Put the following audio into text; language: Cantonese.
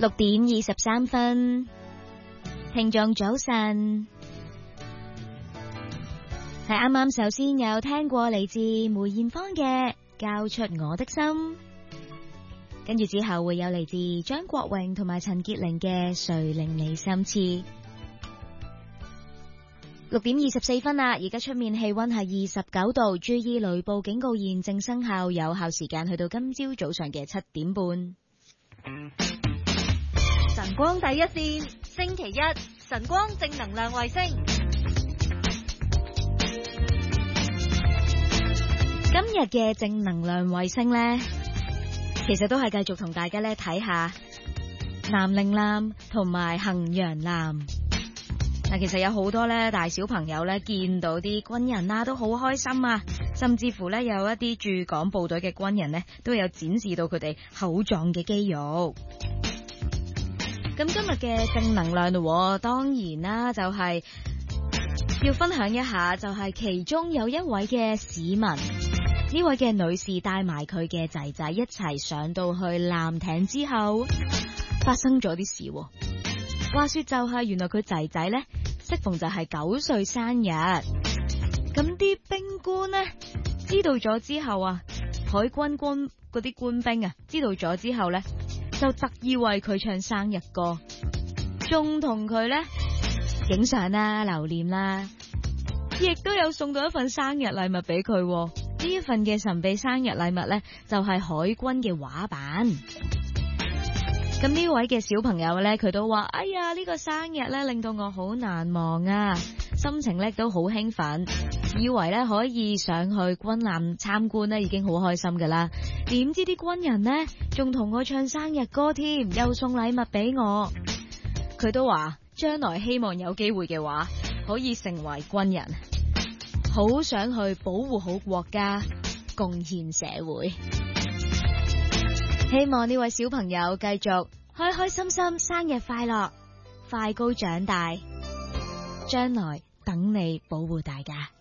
6:23，聽眾早晨。係啱啱首先有聽過嚟自梅艷芳嘅交出我的心，跟住之後會有嚟自張國榮同埋陳潔靈嘅誰令你心痴。6:24啦，而家出面氣溫係29度，注意雷暴警告現正生效，有效時間去到今朝早上嘅7點半。 晨光第一線，星期一晨光正能量衛星。 今日嘅正能量衛星呢，其實都係繼續同大家咧睇下南嶺艦同埋衡陽艦。嗱，其實有好多咧大小朋友咧見到啲軍人啦，都好開心啊！甚至乎咧有一啲駐港部隊嘅軍人呢，都有展示到佢哋厚壯嘅肌肉。咁今日嘅正能量咯，當然啦，就係要分享一下，就係其中有一位嘅市民，呢位嘅女士帶埋佢嘅仔仔一齊上到去艦艇之後，發生咗啲事。話說就係原來佢仔仔呢，適逢就係9歲生日，咁啲兵官呢，知道咗之後啊，海軍官嗰啲官兵啊，知道咗之後呢，就特意為佢唱生日歌，仲同佢呢影相啦、留念啦，亦都有送到一份生日禮物俾佢。呢一份嘅神秘生日禮物呢，就係海軍嘅畫板。咁呢位嘅小朋友呢，佢都話：哎呀，呢個生日呢，令到我好難忘啊，心情呢都好興奮，以為呢可以上去軍艦參觀呢已經好開心噶啦。點知啲軍人呢，仲同我唱生日歌添，又送禮物俾我。佢都話將來希望有機會嘅話，可以成為軍人，好想去保護好國家，貢獻社會。希望呢位小朋友繼續開開心心，生日快樂，快高長大，將來等你保護大家。